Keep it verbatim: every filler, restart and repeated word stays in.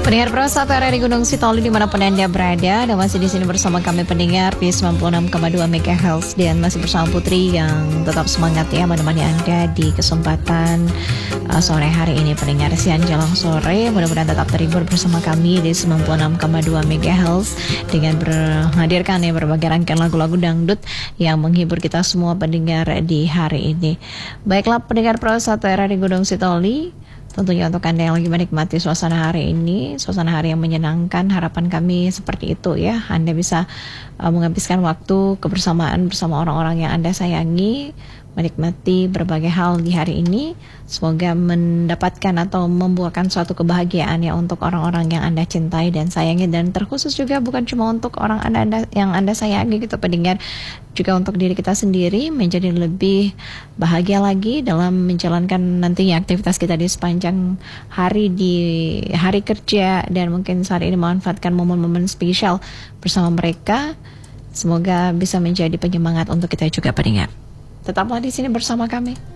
Pendengar Pro satu R R I Gunung Sitoli dimanapun Anda berada, dan masih di sini bersama kami pendengar di sembilan puluh enam koma dua megahertz, dan masih bersama Putri yang tetap semangat ya menemani Anda di kesempatan uh, sore hari ini. Pendengar siang jelang sore, mudah-mudahan tetap terhibur bersama kami di sembilan puluh enam koma dua megahertz dengan menghadirkan ya berbagai rangkaian lagu-lagu dangdut yang menghibur kita semua pendengar di hari ini. Baiklah pendengar Pro satu R R I Gunung Sitoli, tentunya untuk Anda yang lagi menikmati suasana hari ini, suasana hari yang menyenangkan, harapan kami seperti itu ya. Anda bisa uh, menghabiskan waktu kebersamaan bersama orang-orang yang Anda sayangi, menikmati berbagai hal di hari ini. Semoga mendapatkan atau membuahkan suatu kebahagiaan ya untuk orang-orang yang Anda cintai dan sayangi, dan terkhusus juga bukan cuma untuk orang anda, anda yang Anda sayangi gitu pendengar, juga untuk diri kita sendiri menjadi lebih bahagia lagi dalam menjalankan nantinya aktivitas kita di sepanjang hari di hari kerja, dan mungkin saat ini memanfaatkan momen-momen spesial bersama mereka. Semoga bisa menjadi penyemangat untuk kita juga pendengar. Tetaplah di sini bersama kami.